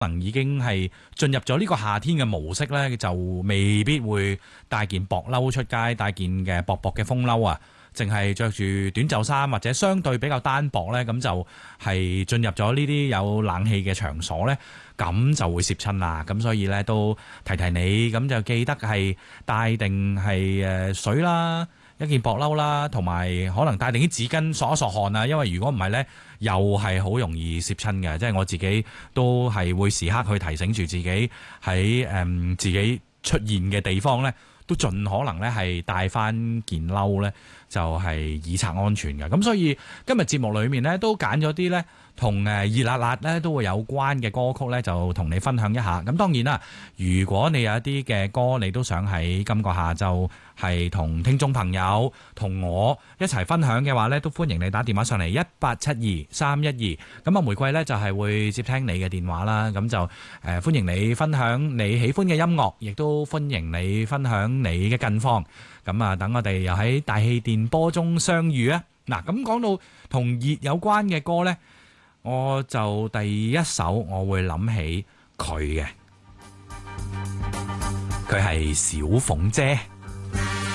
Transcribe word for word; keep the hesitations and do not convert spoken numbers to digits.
能已經係進入咗呢個夏天嘅模式呢，就未必會帶件薄褸出街，帶件嘅薄薄嘅風褸啊，淨係着住短袖衫或者相對比較單薄呢，咁就係進入咗呢啲有冷氣嘅場所呢，咁就會攝親啦。咁所以呢，都提提你，咁就記得係帶定係誒水啦，一件薄褸啦，同埋可能帶定啲紙巾索一索汗啊，因為如果唔係呢，又係好容易攝親嘅。即係我自己都係會時刻去提醒住自己喺誒、嗯、自己出現嘅地方呢，都盡可能呢係帶翻件褸呢，就係以策安全嘅。咁所以今日節目裏面呢，都揀咗啲呢同誒熱辣辣呢都會有關嘅歌曲呢，就同你分享一下。咁當然啦，如果你有一啲嘅歌你都想喺今個下晝係同聽眾朋友同我一齊分享嘅話呢，都歡迎你打電話上嚟一八七二三一二。咁啊玫瑰呢，就係會接聽你嘅電話啦。咁就誒歡迎你分享你喜歡嘅音樂，亦都歡迎你分享你嘅近況。咁啊等我哋又喺大氣電波中相遇啊！嗱，咁講到同熱有關嘅歌呢，我就第一首我會諗起佢嘅，佢係小鳳姐。